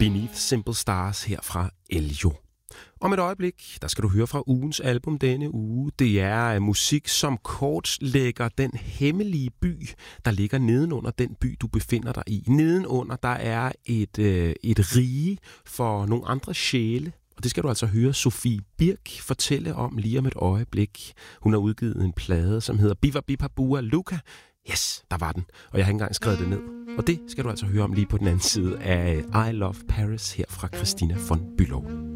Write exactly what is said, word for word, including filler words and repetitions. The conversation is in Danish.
Beneath Simple Stars her fra Elio. Om et øjeblik, der skal du høre fra ugens album denne uge. Det er musik, som kortlægger den hemmelige by, der ligger nedenunder den by, du befinder dig i. Nedenunder, der er et, øh, et rige for nogle andre sjæle. Og det skal du altså høre Sofie Birk fortælle om lige om et øjeblik. Hun har udgivet en plade, som hedder Biva Bipa Bua Luka. Yes, der var den. Og jeg har ikke engang skrevet det ned. Og det skal du altså høre om lige på den anden side af I Love Paris her fra Christina von Bülow.